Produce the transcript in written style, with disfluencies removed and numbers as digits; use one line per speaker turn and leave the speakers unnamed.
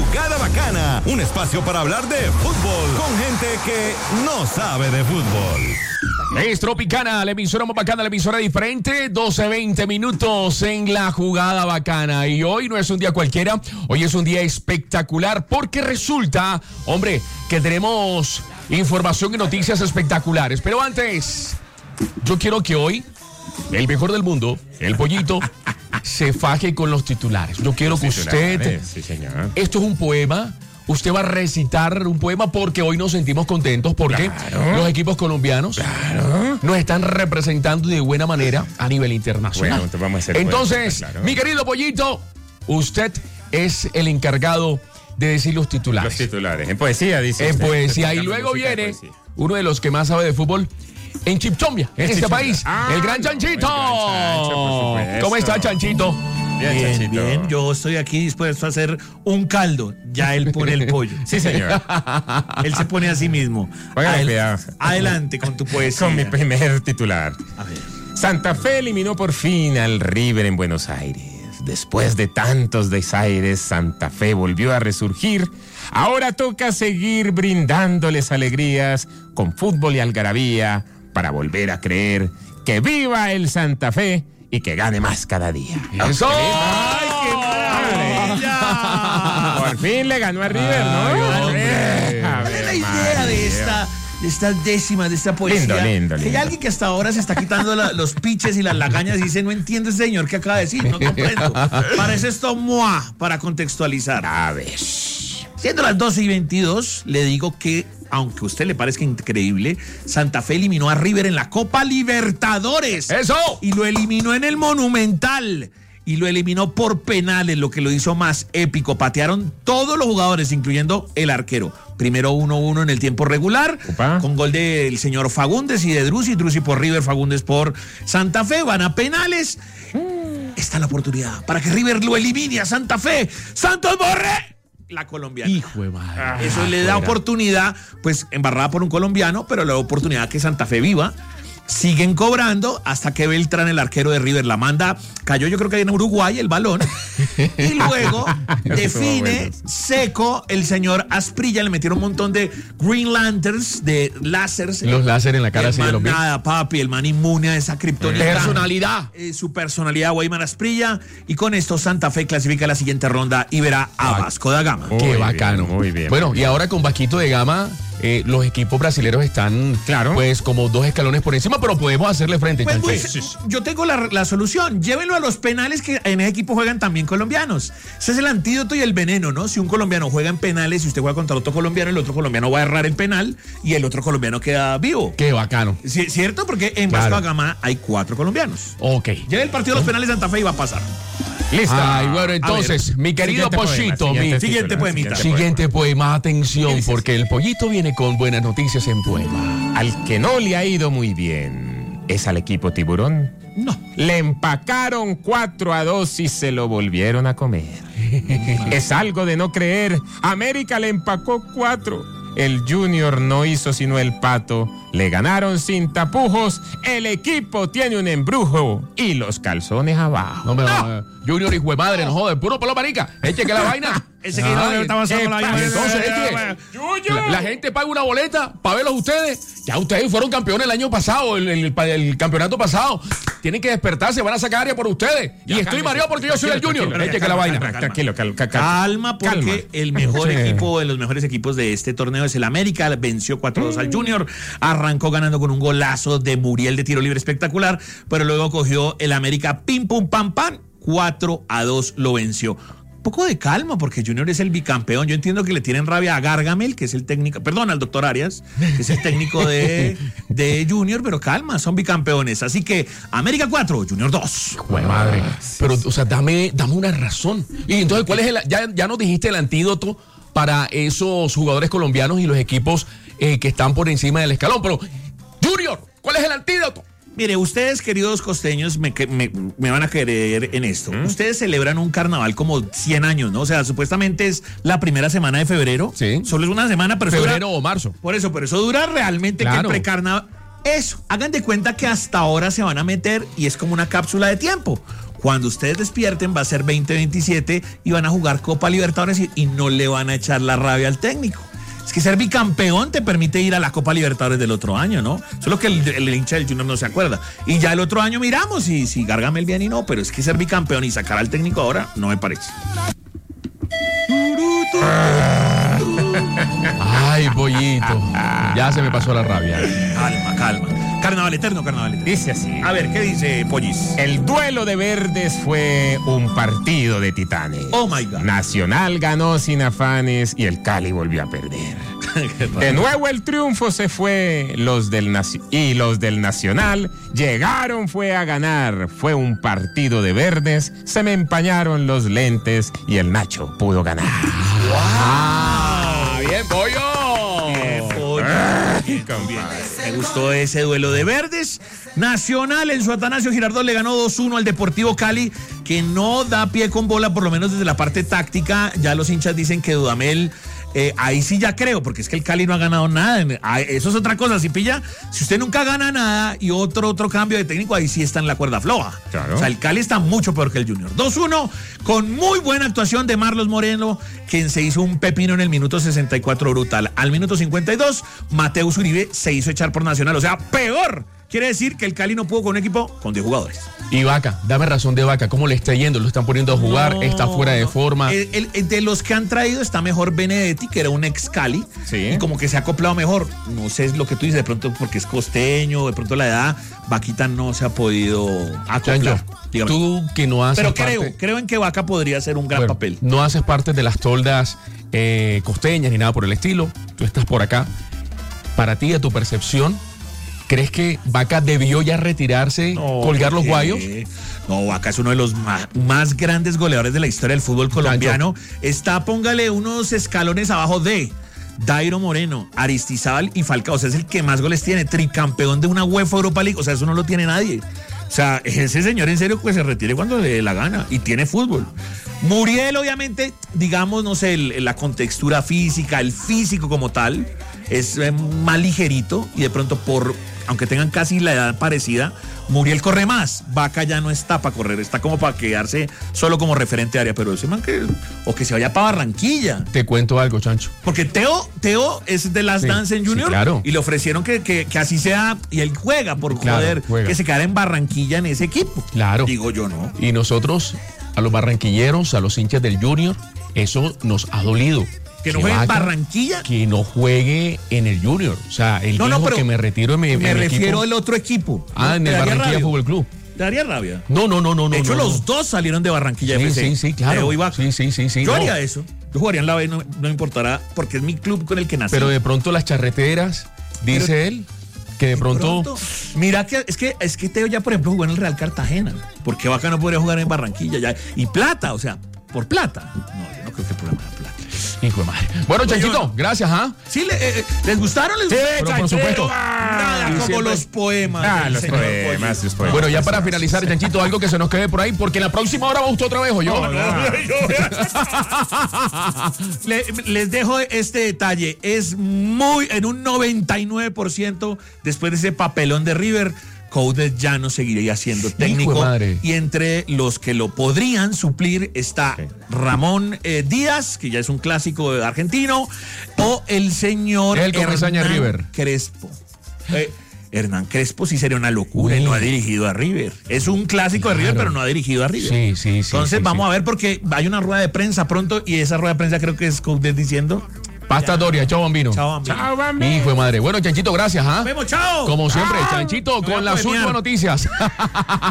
Jugada Bacana, un espacio para hablar de fútbol con gente que no sabe de fútbol.
Es Tropicana, la emisora más bacana, la emisora diferente, 12-20 minutos en la Jugada Bacana. Y hoy no es un día cualquiera, hoy es un día espectacular porque resulta, hombre, que tenemos información y noticias espectaculares. Pero antes, yo quiero que hoy el mejor del mundo, el Pollito, se faje con los titulares. Yo quiero que usted...
Sí, señor.
Esto es un poema. Usted va a recitar un poema porque hoy nos sentimos contentos porque los equipos colombianos nos están representando de buena manera a nivel internacional.
Bueno, entonces vamos a hacer
entonces,
poema,
mi querido Pollito, usted es el encargado de decir los titulares.
Los titulares. En poesía, dice.
En poesía. Y luego viene uno de los que más sabe de fútbol en Chipchombia, en este país, el gran Chanchito.
El gran Chancho, por supuesto.
¿Cómo está, Chanchito?
Bien, Chanchito.
Bien, yo estoy aquí dispuesto a hacer un caldo. Ya él pone el pollo.
Sí, señor.
Él se pone a sí mismo.
Póngale cuidado.
Adelante con tu poesía.
Con mi primer titular.
A ver.
Santa Fe eliminó por fin al River en Buenos Aires. Después de tantos desaires, Santa Fe volvió a resurgir. Ahora toca seguir brindándoles alegrías con fútbol y algarabía para volver a creer que viva el Santa Fe y que gane más cada día.
¡Eso!
¡Ay, qué maravilla!
Por fin le ganó a River, ¿no?
¿Cuál es la idea de esta décima, de esta poesía?
Lindo.
Que hay alguien que hasta ahora se está quitando los piches y las lagañas y dice, no entiendo ese señor que acaba de decir, no comprendo. Parece esto para contextualizar.
A ver.
Siendo las 12:22, le digo que, aunque a usted le parezca increíble, Santa Fe eliminó a River en la Copa Libertadores.
¡Eso!
Y lo eliminó en el Monumental. Y lo eliminó por penales, lo que lo hizo más épico. Patearon todos los jugadores, incluyendo el arquero. Primero 1-1 en el tiempo regular, con gol del señor Fagundes y de Drusi por River, Fagundes por Santa Fe. Van a penales. Esta es la oportunidad para que River lo elimine a Santa Fe. ¡Santos Borré! La colombiana.
Hijo de madre.
Eso le da oportunidad, pues embarrada por un colombiano, pero le da oportunidad que Santa Fe viva. Siguen cobrando hasta que Beltrán, el arquero de River, la manda. Cayó, yo creo que ahí en Uruguay el balón. Y luego define seco el señor Asprilla. Le metieron un montón de Green Lanterns, de láseres.
Los láser en la cara así de los pies.
Nada, papi, el man inmune a esa kriptonita.
Personalidad.
Su personalidad, Guaymar Asprilla. Y con esto Santa Fe clasifica a la siguiente ronda y verá a Vasco da Gama.
Qué bacano.
Muy bien.
Bueno, y ahora con Vasquito de Gama, los equipos brasileños están, pues, como 2 escalones por encima, pero podemos hacerle frente.
Pues, yo tengo la solución. Llévenlo a los penales, que en ese equipo juegan también colombianos. Ese es el antídoto y el veneno, ¿no? Si un colombiano juega en penales y usted juega contra otro colombiano, el otro colombiano va a errar el penal y el otro colombiano queda vivo.
Qué bacano.
¿Cierto? Porque en Vasco da Gama hay 4 colombianos.
Ok.
Lleve el partido de los penales, Santa Fe y va a pasar.
Listo.
Ay, bueno, entonces, mi querido Pollito, siguiente poema, atención, porque el Pollito viene con buenas noticias en poema.
Al que no le ha ido muy bien es al equipo Tiburón.
No.
Le empacaron 4-2 y se lo volvieron a comer. Es algo de no creer. América le empacó 4. El Junior no hizo sino el pato. Le ganaron sin tapujos. El equipo tiene un embrujo y los calzones abajo.
Junior, hijo de madre, no jode, puro palo marica. Eche que la vaina.
Ese que no está pasando la vaina.
Entonces, la gente paga una boleta para verlos ustedes. Ya ustedes fueron campeones el año pasado, el campeonato pasado. Tienen que despertarse, van a sacar área por ustedes. Y estoy mareado porque yo soy el Junior. Eche que la vaina.
Tranquilo,
calma, porque el mejor equipo de los mejores equipos de este torneo es el América. Venció 4-2 al Junior. Arrancó ganando con un golazo de Muriel de tiro libre espectacular, pero luego cogió el América pim pum pam pam. 4-2 lo venció. Un poco de calma, porque Junior es el bicampeón. Yo entiendo que le tienen rabia a Gargamel, que es el técnico, perdón, al doctor Arias, que es el técnico de Junior, pero calma, son bicampeones. Así que América 4, Junior 2.
Madre. Pero, o sea, dame una razón. Y entonces, ¿cuál es ya nos dijiste el antídoto para esos jugadores colombianos y los equipos que están por encima del escalón? Pero, Junior, ¿cuál es el antídoto?
Mire, ustedes, queridos costeños, me van a creer en esto. Ustedes celebran un carnaval como 100 años, ¿no? O sea, supuestamente es la primera semana de febrero.
Sí.
Solo es una semana, pero
febrero o marzo.
Por eso, pero eso dura realmente que el precarnaval. Eso, hagan de cuenta que hasta ahora se van a meter y es como una cápsula de tiempo. Cuando ustedes despierten va a ser 2027 y van a jugar Copa Libertadores y no le van a echar la rabia al técnico. Es que ser bicampeón te permite ir a la Copa Libertadores del otro año, ¿no? Solo que el hincha del Junior no se acuerda. Y ya el otro año miramos si Gargamel bien y no, pero es que ser bicampeón y sacar al técnico ahora no me parece.
Ay, pollito. Ya se me pasó la rabia.
Calma. Carnaval eterno.
Dice así.
A ver, ¿qué dice Pollis?
El duelo de verdes fue un partido de titanes.
Oh my God.
Nacional ganó sin afanes y el Cali volvió a perder. De nuevo el triunfo se fue. Los del Nacional llegaron fue a ganar. Fue un partido de verdes. Se me empañaron los lentes y el Nacho pudo ganar.
¡Wow! ¡Bien, pollo!
Bien. Me gustó ese duelo de verdes. Nacional en su Atanasio Girardot le ganó 2-1 al Deportivo Cali, que no da pie con bola, por lo menos desde la parte táctica. Ya los hinchas dicen que Dudamel, ahí sí ya creo, porque es que el Cali no ha ganado nada. Eso es otra cosa, si pilla, si usted nunca gana nada y otro cambio de técnico, ahí sí está en la cuerda floja.
Claro.
O sea, el Cali está mucho peor que el Junior. 2-1 con muy buena actuación de Marlos Moreno, quien se hizo un pepino en el minuto 64 brutal. Al minuto 52, Mateus Uribe se hizo echar por Nacional, o sea, peor. Quiere decir que el Cali no pudo con un equipo con 10 jugadores.
Y Vaca, dame razón de Vaca, ¿cómo le está yendo? ¿Lo están poniendo a jugar? ¿Está fuera de forma?
De los que han traído está mejor Benedetti, que era un ex Cali,
sí.
Y como que se ha acoplado mejor. No sé lo que tú dices, de pronto porque es costeño, de pronto la edad, Vaquita no se ha podido acoplar.
Chancho, tú que no haces
Pero creo en que Vaca podría hacer un gran papel.
No haces parte de las toldas costeñas ni nada por el estilo. Tú estás por acá. Para ti, a tu percepción, ¿crees que Vaca debió ya retirarse, colgar los guayos?
No, Vaca es uno de los más grandes goleadores de la historia del fútbol colombiano. Está, póngale unos escalones abajo de Dairo Moreno, Aristizábal y Falcao. O sea, es el que más goles tiene, tricampeón de una UEFA Europa League. O sea, eso no lo tiene nadie. O sea, ese señor en serio pues se retire cuando le dé la gana y tiene fútbol. Muriel, obviamente, digamos, no sé, la contextura física, el físico como tal, es más ligerito y de pronto aunque tengan casi la edad parecida, Muriel corre más. Vaca ya no está para correr, está como para quedarse solo como referente de área, pero ese man que se vaya para Barranquilla.
Te cuento algo, Chancho.
Porque Teo es de Last Dance en Junior,
sí, claro.
Y le ofrecieron que así sea, y él juega que se quedara en Barranquilla en ese equipo.
Claro.
Digo yo, no.
Y nosotros, a los barranquilleros, a los hinchas del Junior, eso nos ha dolido.
Que no juegue en Barranquilla.
Que no juegue en el Junior. O sea, él dijo que me retiro en mi
refiero al otro equipo.
En el Barranquilla Fútbol Club.
¿Te daría rabia?
No.
De hecho, los dos salieron de Barranquilla FC.
Sí, claro. Sí.
Yo haría eso. Yo jugaría en la B, no me importará, porque es mi club con el que nací.
Pero de pronto las charreteras, dice él, que de pronto...
Mira que es que Teo ya, por ejemplo, jugó en el Real Cartagena. ¿Por qué Vaca no podría jugar en Barranquilla ya? Y plata, o sea, por plata. No, yo no creo que el problema sea plata.
Hijo de madre. Bueno, Chanchito, gracias, ¿ah?
Sí, ¿les gustaron?
Sí, por supuesto.
Nada como
siempre...
los poemas.
Los poemas.
Bueno, ya para finalizar, Chanchito, algo que se nos quede por ahí, porque en la próxima hora va usted otra vez, ¿o yo?
Les dejo este detalle. Es en un 99% después de ese papelón de River, Coudet ya no seguiría siendo técnico. Y entre los que lo podrían suplir está Ramón Díaz, que ya es un clásico argentino, o el señor
Hernán
Crespo. Hernán Crespo sí sería una locura. Él no ha dirigido a River. Es un clásico de River, pero no ha dirigido a River.
Sí.
Entonces vamos a ver, porque hay una rueda de prensa pronto y esa rueda de prensa creo que es Coudet diciendo...
Pasta Doria, chao bambino.
Chao bambino.
Hijo de madre. Bueno, Chanchito, gracias, ¿ah?
Nos vemos, chao.
Como siempre, Chanchito, con las últimas noticias.